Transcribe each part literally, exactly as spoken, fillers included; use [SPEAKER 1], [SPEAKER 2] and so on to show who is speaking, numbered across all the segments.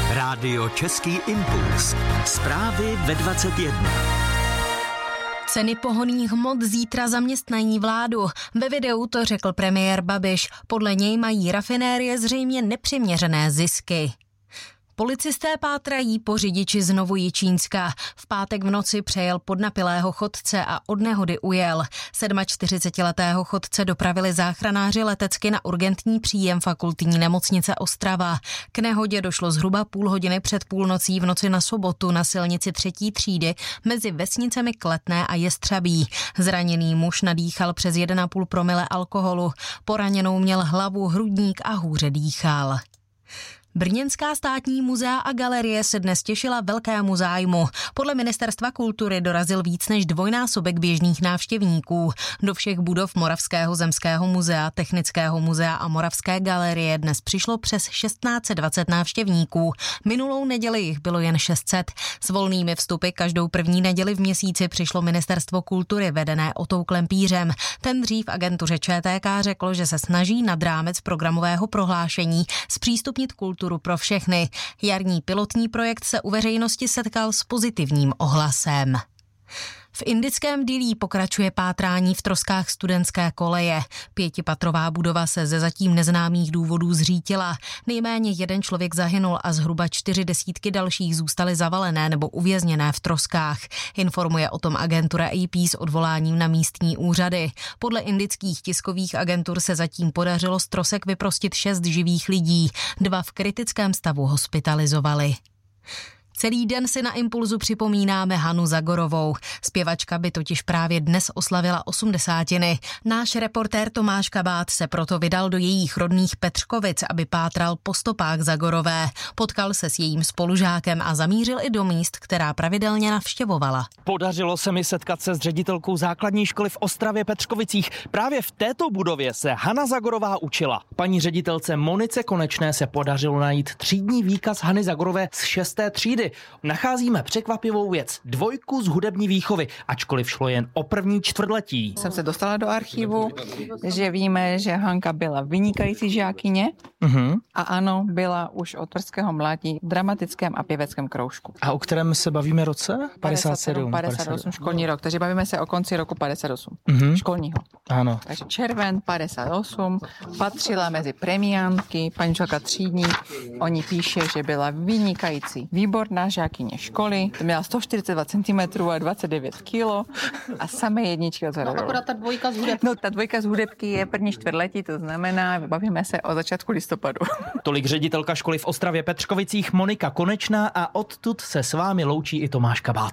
[SPEAKER 1] Rádio Český impuls. Zprávy ve dvacet jedna.
[SPEAKER 2] Ceny pohonných hmot zítra zaměstnají vládu. Ve videu to řekl premiér Babiš. Podle něj mají rafinérie zřejmě nepřiměřené zisky. Policisté pátrají po řidiči z Novojičínska. V pátek v noci přejel podnapilého chodce a od nehody ujel. čtyřicetisedmiletého chodce dopravili záchranáři letecky na urgentní příjem fakultní nemocnice Ostrava. K nehodě došlo zhruba půl hodiny před půlnocí v noci na sobotu na silnici třetí třídy mezi vesnicemi Kletné a Jestřabí. Zraněný muž nadýchal přes jedna celá pět promile alkoholu. Poraněnou měl hlavu, hrudník a hůře dýchal. Brněnská státní muzea a galerie se dnes těšila velkému zájmu. Podle Ministerstva kultury dorazil víc než dvojnásobek běžných návštěvníků. Do všech budov Moravského zemského muzea, Technického muzea a Moravské galerie dnes přišlo přes šestnáct set dvacet návštěvníků. Minulou neděli jich bylo jen šest set. S volnými vstupy každou první neděli v měsíci přišlo Ministerstvo kultury vedené Otou Klempířem. Ten dřív agentuře ČTK řekl, že se snaží nad rámec programového prohlášení zpřístupnit kulturu pro všechny. Jarní pilotní projekt se u veřejnosti setkal s pozitivním ohlasem. V indickém Dillí pokračuje pátrání v troskách studentské koleje. Pětipatrová budova se ze zatím neznámých důvodů zřítila. Nejméně jeden člověk zahynul a zhruba čtyři desítky dalších zůstaly zavalené nebo uvězněné v troskách. Informuje o tom agentura A P s odvoláním na místní úřady. Podle indických tiskových agentur se zatím podařilo z trosek vyprostit šest živých lidí. Dva v kritickém stavu hospitalizovali. Celý den si na Impulzu připomínáme Hanu Zagorovou. Zpěvačka by totiž právě dnes oslavila osmdesátiny. Náš reportér Tomáš Kabát se proto vydal do jejich rodných Petřkovic, aby pátral po stopách Zagorové. Potkal se s jejím spolužákem a zamířil i do míst, která pravidelně navštěvovala.
[SPEAKER 3] Podařilo se mi setkat se s ředitelkou základní školy v Ostravě Petřkovicích. Právě v této budově se Hana Zagorová učila. Paní ředitelce Monice Konečné se podařilo najít třídní výkaz Hany Zagorové z šesté třídy. Nacházíme překvapivou věc, dvojku z hudební výchovy, ačkoliv šlo jen o první čtvrtletí.
[SPEAKER 4] Jsem se dostala do archivu, že víme, že Hanka byla vynikající žákyně uh-huh. a ano, byla už od brzkého mládí v dramatickém a pěveckém kroužku.
[SPEAKER 3] A o kterém se bavíme roce?
[SPEAKER 4] padesát sedm, padesát osm školní rok, takže bavíme se o konci roku padesát osm uh-huh. školního.
[SPEAKER 3] Ano.
[SPEAKER 4] Takže červen padesát osm, patřila mezi premiantky, paní učitelka třídní, oni píše, že byla vynikající, výborná žákyně školy, měla sto čtyřicet dva centimetrů a dvacet devět kilo a samé jedničky od
[SPEAKER 5] No akorát ta dvojka z hudebky.
[SPEAKER 4] No ta dvojka z hudebky je první čtvrtletí, to znamená, bavíme se o začátku listopadu.
[SPEAKER 3] Tolik ředitelka školy v Ostravě Petřkovicích Monika Konečná a odtud se s vámi loučí i Tomáš Kabát.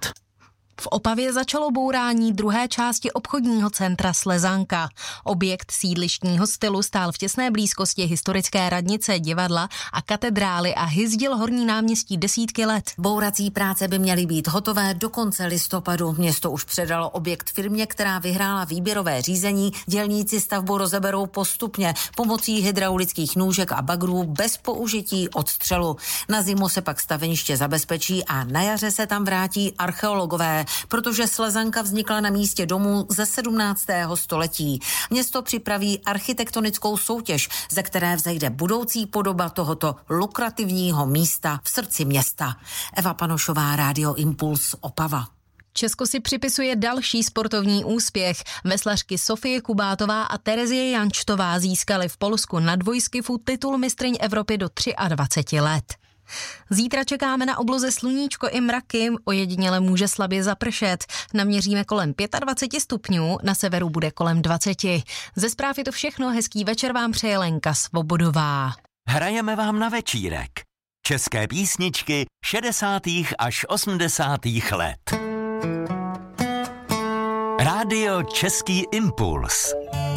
[SPEAKER 2] V Opavě začalo bourání druhé části obchodního centra Slezanka. Objekt sídlištního stylu stál v těsné blízkosti historické radnice, divadla a katedrály a hyzdil Horní náměstí desítky let.
[SPEAKER 6] Bourací práce by měly být hotové do konce listopadu. Město už předalo objekt firmě, která vyhrála výběrové řízení. Dělníci stavbu rozeberou postupně pomocí hydraulických nůžek a bagrů bez použití odstřelu. Na zimu se pak staveniště zabezpečí a na jaře se tam vrátí archeologové, protože Slezanka vznikla na místě domů ze sedmnáctého století. Město připraví architektonickou soutěž, ze které vzejde budoucí podoba tohoto lukrativního místa v srdci města. Eva Panošová, Rádio Impuls, Opava.
[SPEAKER 2] Česko si připisuje další sportovní úspěch. Veslařky Sofie Kubátová a Terezie Jančtová získaly v Polsku na dvojskifu titul mistryň Evropy do dvaceti tří let. Zítra čekáme na obloze sluníčko i mraky, ojediněle může slabě zapršet. Naměříme kolem dvacet pět stupňů, na severu bude kolem dvacet. Ze zpráv je to všechno, hezký večer vám přeje Lenka Svobodová.
[SPEAKER 1] Hrajeme vám na večírek. České písničky šedesátých až osmdesátých let. Rádio Český impuls.